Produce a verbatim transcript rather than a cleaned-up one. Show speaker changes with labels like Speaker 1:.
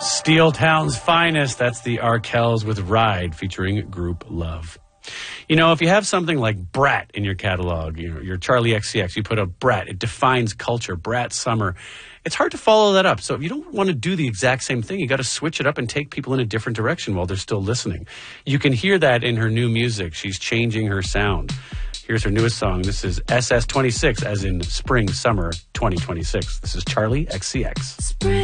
Speaker 1: Steel Town's finest. That's the Arkells with Ride featuring Group Love. You know, if you have something like Brat in your catalog, you know, your Charlie X C X, you put a Brat, it defines culture, Brat Summer. It's hard to follow that up. So if you don't want to do the exact same thing, you got to switch it up and take people in a different direction while they're still listening. You can hear that in her new music. She's changing her sound. Here's her newest song. This is S S twenty-six, as in spring, summer twenty twenty-six. This is Charlie X C X. Spring.